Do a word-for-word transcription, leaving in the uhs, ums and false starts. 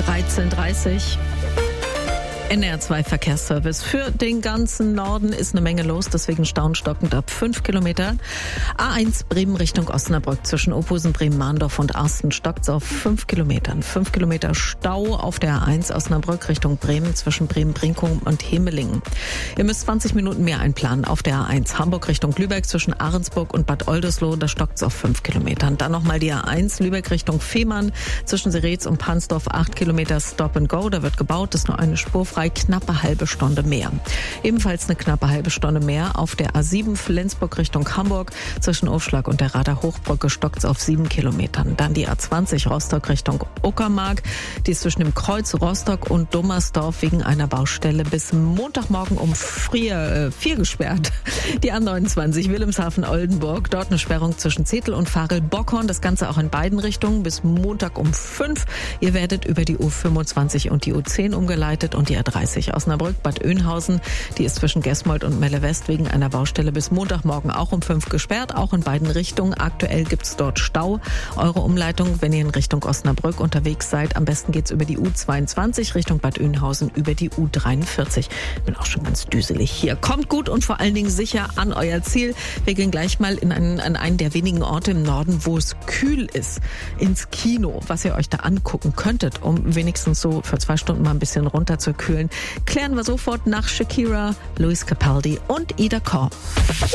dreizehn Uhr dreißig. N R zwei Verkehrsservice. Für den ganzen Norden ist eine Menge los, deswegen staunstockend ab fünf Kilometer. A eins Bremen Richtung Osnabrück zwischen Opusen, Bremen-Mahndorf und Arsten stockt auf fünf Kilometern. fünf Kilometer Stau auf der A eins Osnabrück Richtung Bremen zwischen Bremen-Brinkum und Hemelingen. Ihr müsst zwanzig Minuten mehr einplanen auf der A eins Hamburg Richtung Lübeck zwischen Ahrensburg und Bad Oldesloe. Da stockt auf fünf Kilometern. Dann nochmal die A eins Lübeck Richtung Fehmarn zwischen Seretz und Pansdorf acht Kilometer Stop and Go. Da wird gebaut, ist nur eine Spur frei. Knappe halbe Stunde mehr. Ebenfalls eine knappe halbe Stunde mehr auf der A sieben Flensburg Richtung Hamburg. Zwischen Aufschlag und der Rader Hochbrücke stockt es auf sieben Kilometern. Dann die A zwanzig Rostock Richtung Uckermark. Die ist zwischen dem Kreuz Rostock und Dummersdorf wegen einer Baustelle bis Montagmorgen um vier, äh, vier gesperrt. Die A neunundzwanzig Wilhelmshaven-Oldenburg. Dort eine Sperrung zwischen Zetel und Farel-Bockhorn. Das Ganze auch in beiden Richtungen bis Montag um fünf. Ihr werdet über die U fünfundzwanzig und die U zehn umgeleitet und die A dreißig Osnabrück, Bad Oeynhausen. Die ist zwischen Gesmold und Melle West wegen einer Baustelle bis Montagmorgen auch um fünf gesperrt, auch in beiden Richtungen. Aktuell gibt's dort Stau. Eure Umleitung, wenn ihr in Richtung Osnabrück unterwegs seid, am besten geht's über die U zweiundzwanzig Richtung Bad Oeynhausen über die U dreiundvierzig. Bin auch schon ganz düselig hier. Kommt gut und vor allen Dingen sicher an euer Ziel. Wir gehen gleich mal in einen, an einen der wenigen Orte im Norden, wo es kühl ist, ins Kino, was ihr euch da angucken könntet, um wenigstens so für zwei Stunden mal ein bisschen runterzukühlen. Klären wir sofort nach Shakira, Luis Capaldi und Ida Korn.